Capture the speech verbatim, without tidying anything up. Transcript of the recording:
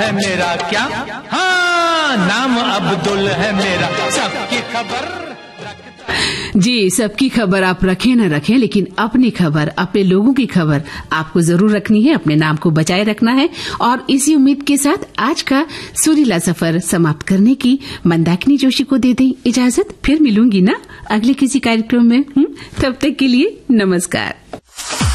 है मेरा क्या, हाँ नाम अब्दुल है मेरा, सबकी खबर जी। सबकी खबर आप रखें न रखें, लेकिन अपनी खबर, अपने लोगों की खबर आपको जरूर रखनी है, अपने नाम को बचाए रखना है। और इसी उम्मीद के साथ आज का सुरीला सफर समाप्त करने की मंदाकिनी जोशी को दे दें इजाजत। फिर मिलूंगी ना अगले किसी कार्यक्रम में। तब तक के लिए नमस्कार।